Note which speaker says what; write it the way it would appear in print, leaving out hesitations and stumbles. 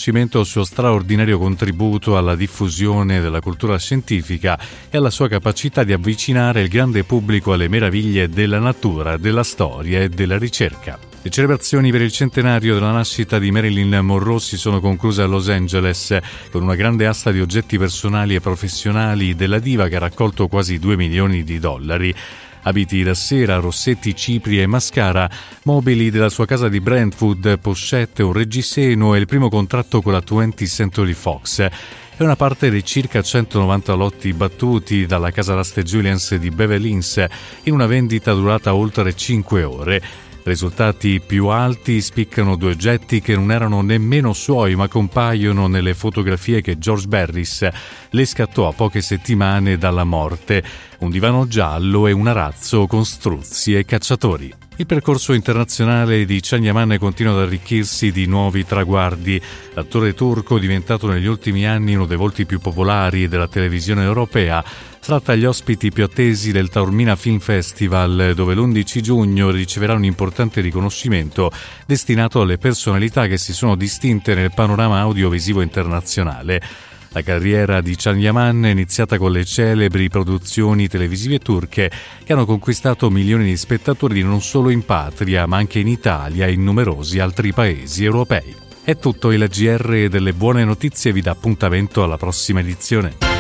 Speaker 1: riconoscimento al suo straordinario contributo alla diffusione della cultura scientifica e alla sua capacità di avvicinare il grande pubblico alle meraviglie della natura, della storia e della ricerca. Le celebrazioni per il centenario della nascita di Marilyn Monroe si sono concluse a Los Angeles con una grande asta di oggetti personali e professionali della diva che ha raccolto quasi $2 milioni. Abiti da sera, rossetti, cipri e mascara, mobili della sua casa di Brentwood, pochette, un reggiseno e il primo contratto con la 20th Century Fox. E una parte dei circa 190 lotti battuti dalla casa d'aste Julians di Beverly Hills in una vendita durata oltre 5 ore. Risultati più alti spiccano 2 oggetti che non erano nemmeno suoi, ma compaiono nelle fotografie che George Barris le scattò a poche settimane dalla morte: un divano giallo e un arazzo con struzzi e cacciatori. Il percorso internazionale di Can Yaman continua ad arricchirsi di nuovi traguardi. L'attore turco, diventato negli ultimi anni uno dei volti più popolari della televisione europea, sarà tra gli ospiti più attesi del Taormina Film Festival, dove l'11 giugno riceverà un importante riconoscimento destinato alle personalità che si sono distinte nel panorama audiovisivo internazionale. La carriera di Can Yaman è iniziata con le celebri produzioni televisive turche che hanno conquistato milioni di spettatori non solo in patria, ma anche in Italia e in numerosi altri paesi europei. È tutto, il GR delle buone notizie vi dà appuntamento alla prossima edizione.